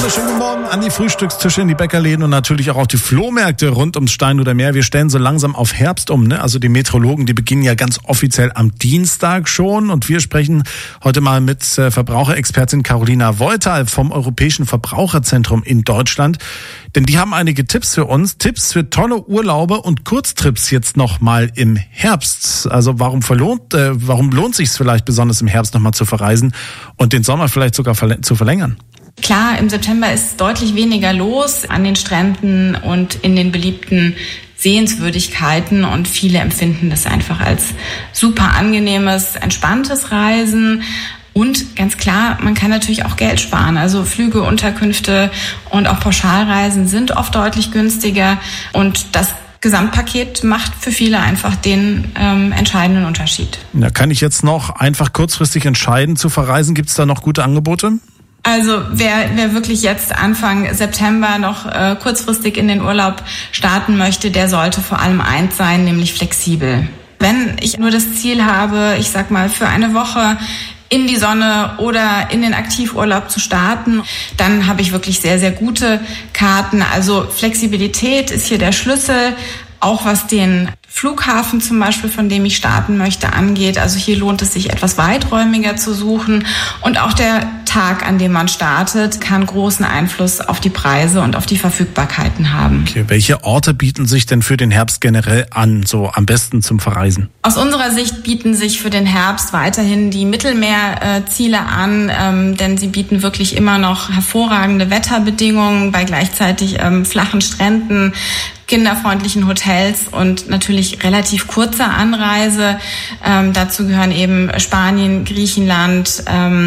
Wunderschönen guten Morgen an die Frühstückstische, in die Bäckerläden und natürlich auch auf die Flohmärkte rund ums Steinhuder Meer. Wir stellen so langsam auf Herbst um, ne? Also die Meteorologen, die beginnen ja ganz offiziell am Dienstag schon. Und wir sprechen heute mal mit Verbraucherexpertin Carolina Wolter vom Europäischen Verbraucherzentrum in Deutschland. Denn die haben einige Tipps für uns. Tipps für tolle Urlaube und Kurztrips jetzt nochmal im Herbst. Also warum lohnt sich es vielleicht besonders im Herbst nochmal zu verreisen und den Sommer vielleicht sogar zu verlängern? Klar, im September ist deutlich weniger los an den Stränden und in den beliebten Sehenswürdigkeiten und viele empfinden das einfach als super angenehmes, entspanntes Reisen. Und ganz klar, man kann natürlich auch Geld sparen. Also Flüge, Unterkünfte und auch Pauschalreisen sind oft deutlich günstiger. Und das Gesamtpaket macht für viele einfach den entscheidenden Unterschied. Ja, kann ich jetzt noch einfach kurzfristig entscheiden zu verreisen? Gibt es da noch gute Angebote? Also wer wirklich jetzt Anfang September noch kurzfristig in den Urlaub starten möchte, der sollte vor allem eins sein, nämlich flexibel. Wenn ich nur das Ziel habe, ich sag mal für eine Woche in die Sonne oder in den Aktivurlaub zu starten, dann habe ich wirklich sehr, sehr gute Karten. Also Flexibilität ist hier der Schlüssel, auch was den Flughafen zum Beispiel, von dem ich starten möchte, angeht. Also hier lohnt es sich, etwas weiträumiger zu suchen. Und auch der Tag, an dem man startet, kann großen Einfluss auf die Preise und auf die Verfügbarkeiten haben. Okay, welche Orte bieten sich denn für den Herbst generell an, so am besten zum Verreisen? Aus unserer Sicht bieten sich für den Herbst weiterhin die Mittelmeerziele an, denn sie bieten wirklich immer noch hervorragende Wetterbedingungen bei gleichzeitig flachen Stränden, kinderfreundlichen Hotels und natürlich relativ kurzer Anreise. Dazu gehören eben Spanien, Griechenland,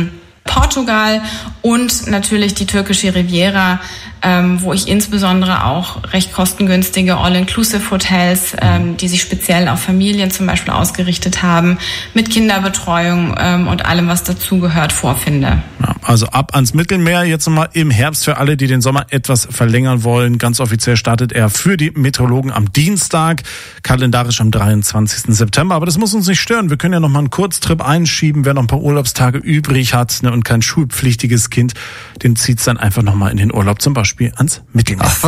Portugal und natürlich die türkische Riviera, wo ich insbesondere auch recht kostengünstige All-Inclusive-Hotels, die sich speziell auf Familien zum Beispiel ausgerichtet haben, mit Kinderbetreuung und allem, was dazugehört, vorfinde. Ja, also ab ans Mittelmeer jetzt nochmal im Herbst für alle, die den Sommer etwas verlängern wollen. Ganz offiziell startet er für die Meteorologen am Dienstag, kalendarisch am 23. September. Aber das muss uns nicht stören. Wir können ja nochmal einen Kurztrip einschieben, wer noch ein paar Urlaubstage übrig hat, ne, und kein schulpflichtiges Kind, den zieht's dann einfach nochmal in den Urlaub, zum Beispiel ans Mittelmeer.